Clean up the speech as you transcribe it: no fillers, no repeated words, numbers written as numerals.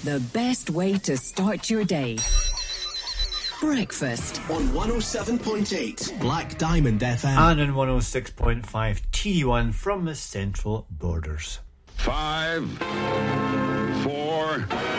The best way to start your day. Breakfast on 107.8 Black Diamond FM and on 106.5 T1 from the Central Borders. 5, 4